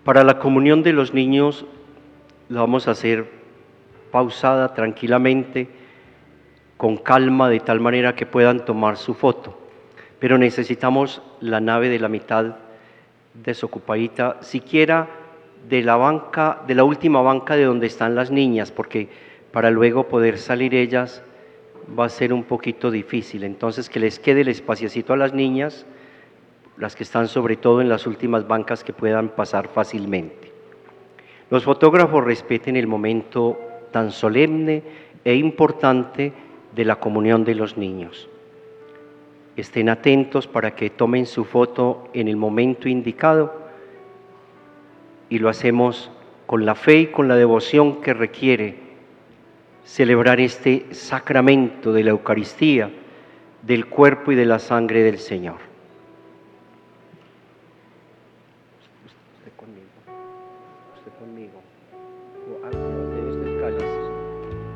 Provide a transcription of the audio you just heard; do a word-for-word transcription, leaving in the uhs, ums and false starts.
Para la comunión de los niños la vamos a hacer pausada, tranquilamente, con calma, de tal manera que puedan tomar su foto. Pero necesitamos la nave de la mitad desocupadita, siquiera de la banca, de la última banca de donde están las niñas, porque para luego poder salir ellas va a ser un poquito difícil. Entonces, que les quede el espaciecito a las niñas, las que están sobre todo en las últimas bancas, que puedan pasar fácilmente. Los fotógrafos respeten el momento tan solemne e importante de la comunión de los niños. Estén atentos para que tomen su foto en el momento indicado, y lo hacemos con la fe y con la devoción que requiere celebrar este sacramento de la Eucaristía, del cuerpo y de la sangre del Señor. Usted conmigo, usted conmigo.